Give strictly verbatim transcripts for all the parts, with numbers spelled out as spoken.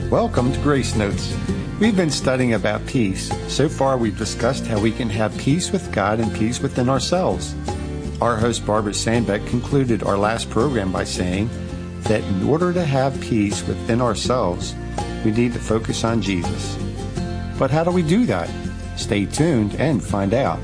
Welcome to Grace Notes. We've been studying about peace. So far, we've discussed how we can have peace with God and peace within ourselves. Our host, Barbara Sandbeck, concluded our last program by saying that in order to have peace within ourselves, we need to focus on Jesus. But how do we do that? Stay tuned and find out.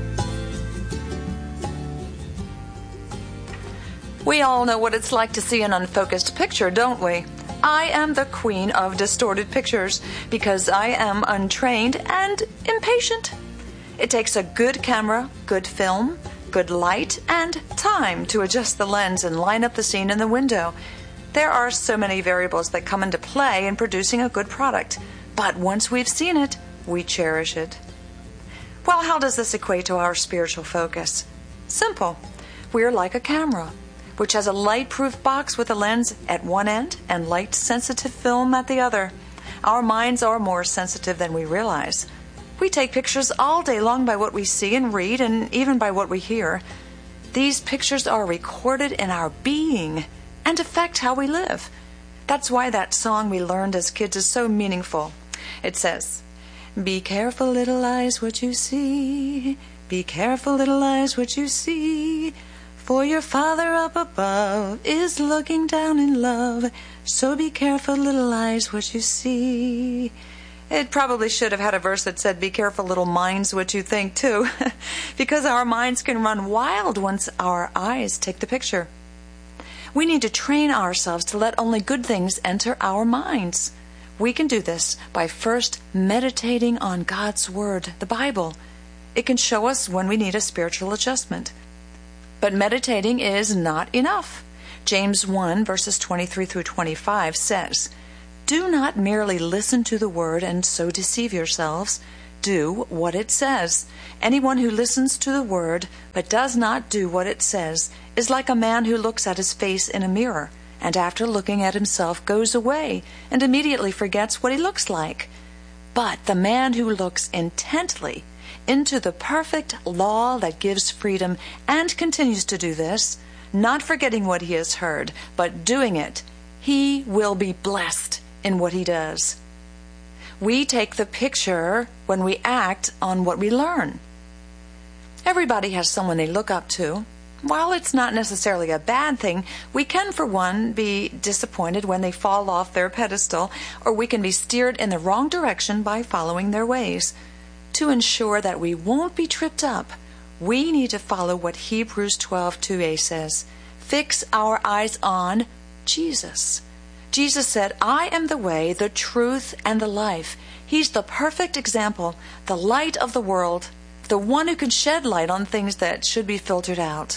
We all know what it's like to see an unfocused picture, don't we? I am the queen of distorted pictures because I am untrained and impatient. It takes a good camera, good film, good light, and time to adjust the lens and line up the scene in the window. There are so many variables that come into play in producing a good product, but once we've seen it, we cherish it. Well, how does this equate to our spiritual focus? Simple. We're like a camera, which has a light-proof box with a lens at one end and light-sensitive film at the other. Our minds are more sensitive than we realize. We take pictures all day long by what we see and read, and even by what we hear. These pictures are recorded in our being and affect how we live. That's why that song we learned as kids is so meaningful. It says, "Be careful, little eyes, what you see. Be careful, little eyes, what you see. For your Father up above is looking down in love. So be careful, little eyes, what you see." It probably should have had a verse that said, "Be careful, little minds, what you think," too. Because our minds can run wild once our eyes take the picture. We need to train ourselves to let only good things enter our minds. We can do this by first meditating on God's Word, the Bible. It can show us when we need a spiritual adjustment. But meditating is not enough. James one, verses twenty-three through twenty-five says, "Do not merely listen to the word and so deceive yourselves. Do what it says. Anyone who listens to the word but does not do what it says is like a man who looks at his face in a mirror and after looking at himself goes away and immediately forgets what he looks like. But the man who looks intently into the perfect law that gives freedom and continues to do this, not forgetting what he has heard, but doing it, he will be blessed in what he does." We take the picture when we act on what we learn. Everybody has someone they look up to. While it's not necessarily a bad thing, we can, for one, be disappointed when they fall off their pedestal, or we can be steered in the wrong direction by following their ways. To ensure that we won't be tripped up, we need to follow what Hebrews twelve two a says. Fix our eyes on Jesus. Jesus said, "I am the way, the truth, and the life." He's the perfect example, the light of the world, the one who can shed light on things that should be filtered out.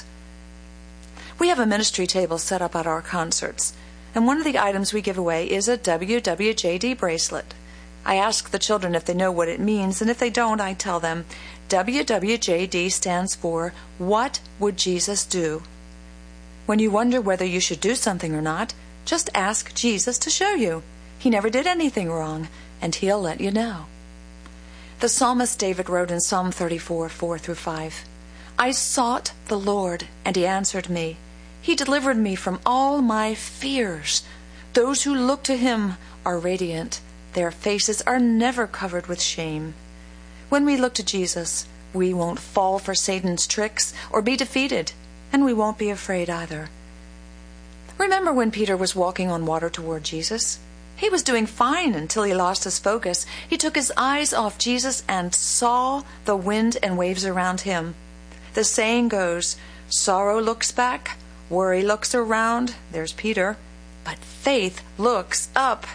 We have a ministry table set up at our concerts, and one of the items we give away is a W W J D bracelet. I ask the children if they know what it means, and if they don't, I tell them. W W J D stands for, What Would Jesus Do? When you wonder whether you should do something or not, just ask Jesus to show you. He never did anything wrong, and he'll let you know. The psalmist David wrote in Psalm thirty-four, four through five, "I sought the Lord, and he answered me. He delivered me from all my fears. Those who look to him are radiant. Their faces are never covered with shame." When we look to Jesus, we won't fall for Satan's tricks or be defeated, and we won't be afraid either. Remember when Peter was walking on water toward Jesus? He was doing fine until he lost his focus. He took his eyes off Jesus and saw the wind and waves around him. The saying goes, sorrow looks back, worry looks around, there's Peter, but faith looks up.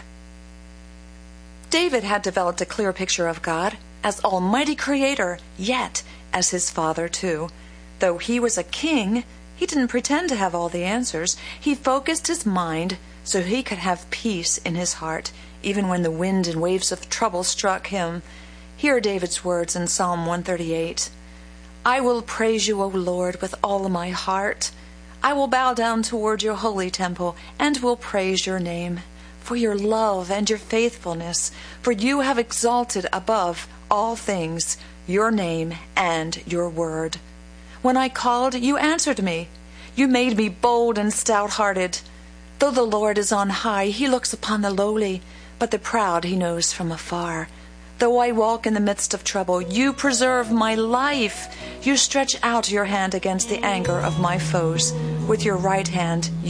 David had developed a clear picture of God as Almighty Creator, yet as his Father too. Though he was a king, he didn't pretend to have all the answers. He focused his mind so he could have peace in his heart, even when the wind and waves of trouble struck him. Hear David's words in Psalm one thirty-eight. "I will praise you, O Lord, with all my heart. I will bow down toward your holy temple and will praise your name for your love and your faithfulness, for you have exalted above all things your name and your word. When I called, you answered me. You made me bold and stout-hearted. Though the Lord is on high, he looks upon the lowly, but the proud he knows from afar. Though I walk in the midst of trouble, you preserve my life. You stretch out your hand against the anger of my foes. With your right hand